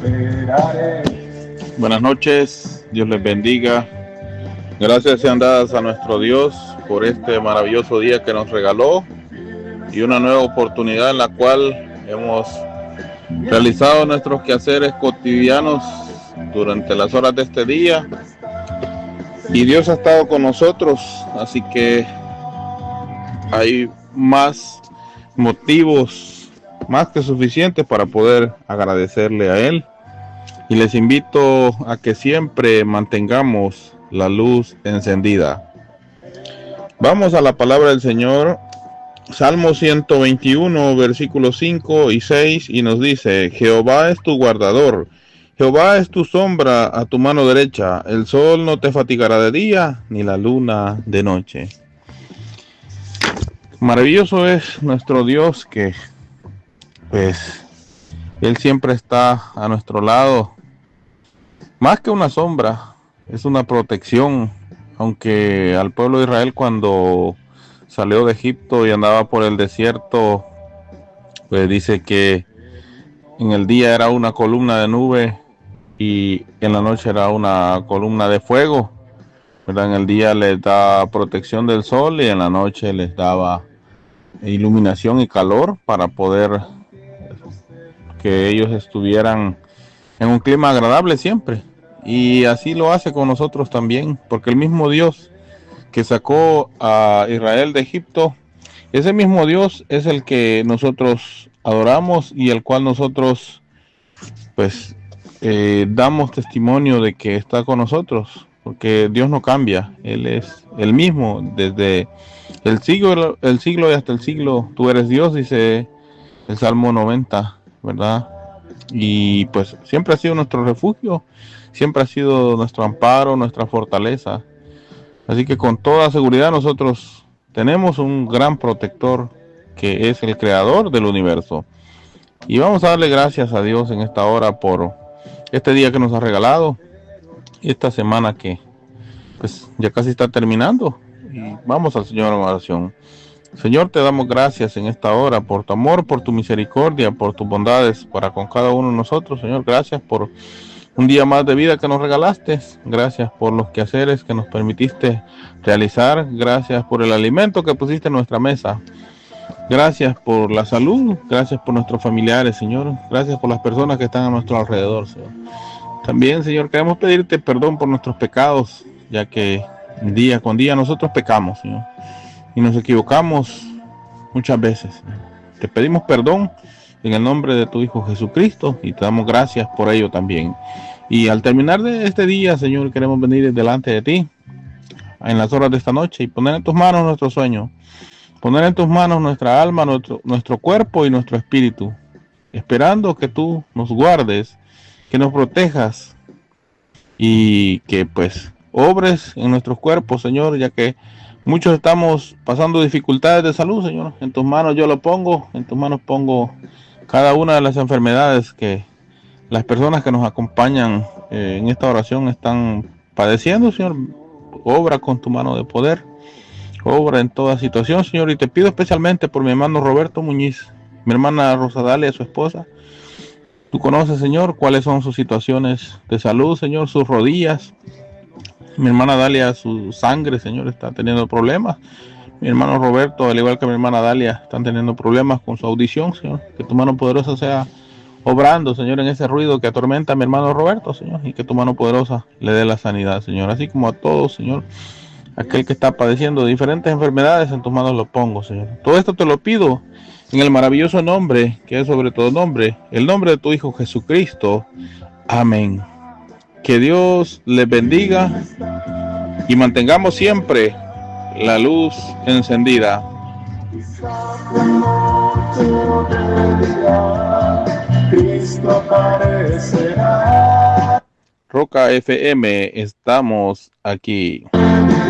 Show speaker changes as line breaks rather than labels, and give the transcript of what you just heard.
Buenas noches, Dios les bendiga. Gracias sean dadas a nuestro Dios por este maravilloso día que nos regaló y una nueva oportunidad en la cual hemos realizado nuestros quehaceres cotidianos durante las horas de este día. Y Dios ha estado con nosotros, así que hay más motivos, más que suficientes para poder agradecerle a Él. Y les invito a que siempre mantengamos la luz encendida. Vamos a la palabra del Señor. Salmo 121, versículos 5 y 6, y nos dice: Jehová es tu guardador, Jehová es tu sombra a tu mano derecha, el sol no te fatigará de día, ni la luna de noche. Maravilloso es nuestro Dios, que pues Él siempre está a nuestro lado. Más que una sombra, es una protección, aunque al pueblo de Israel, cuando salió de Egipto y andaba por el desierto, pues dice que en el día era una columna de nube y en la noche era una columna de fuego, ¿verdad? En el día les da protección del sol y en la noche les daba iluminación y calor para poder que ellos estuvieran en un clima agradable siempre. Y así lo hace con nosotros también, porque el mismo Dios que sacó a Israel de Egipto, ese mismo Dios es el que nosotros adoramos y el cual nosotros pues damos testimonio de que está con nosotros, porque Dios no cambia, Él es el mismo desde el siglo y hasta el siglo. Tú eres Dios, dice el Salmo 90, ¿verdad? Y pues siempre ha sido nuestro refugio, siempre ha sido nuestro amparo, nuestra fortaleza. Así que con toda seguridad nosotros tenemos un gran protector que es el creador del universo. Y vamos a darle gracias a Dios en esta hora por este día que nos ha regalado, y esta semana que pues ya casi está terminando. Y vamos al Señor en oración. Señor, te damos gracias en esta hora por tu amor, por tu misericordia, por tus bondades para con cada uno de nosotros. Señor, gracias por un día más de vida que nos regalaste. Gracias por los quehaceres que nos permitiste realizar. Gracias por el alimento que pusiste en nuestra mesa. Gracias por la salud. Gracias por nuestros familiares, Señor. Gracias por las personas que están a nuestro alrededor, Señor. También, Señor, queremos pedirte perdón por nuestros pecados, ya que día con día nosotros pecamos, Señor, y nos equivocamos muchas veces. Te pedimos perdón en el nombre de tu Hijo Jesucristo y te damos gracias por ello también. Y al terminar de este día, Señor, queremos venir delante de ti en las horas de esta noche y poner en tus manos nuestro sueño, poner en tus manos nuestra alma, nuestro cuerpo y nuestro espíritu, esperando que tú nos guardes, que nos protejas y que pues obres en nuestros cuerpos, Señor, ya que muchos estamos pasando dificultades de salud, Señor. En tus manos yo lo pongo, en tus manos pongo cada una de las enfermedades que las personas que nos acompañan en esta oración están padeciendo, Señor. Obra con tu mano de poder, obra en toda situación, Señor. Y te pido especialmente por mi hermano Roberto Muñiz, mi hermana Rosadalia, su esposa. Tú conoces, Señor, cuáles son sus situaciones de salud, Señor, sus rodillas. Mi hermana Dalia, su sangre, Señor, está teniendo problemas. Mi hermano Roberto, al igual que mi hermana Dalia, están teniendo problemas con su audición, Señor. Que tu mano poderosa sea obrando, Señor, en ese ruido que atormenta a mi hermano Roberto, Señor. Y que tu mano poderosa le dé la sanidad, Señor. Así como a todos, Señor, aquel que está padeciendo de diferentes enfermedades, en tus manos lo pongo, Señor. Todo esto te lo pido en el maravilloso nombre, que es sobre todo nombre, el nombre de tu Hijo Jesucristo. Amén. Que Dios les bendiga y mantengamos siempre la luz encendida. Cristo aparecerá. Roca FM, estamos aquí.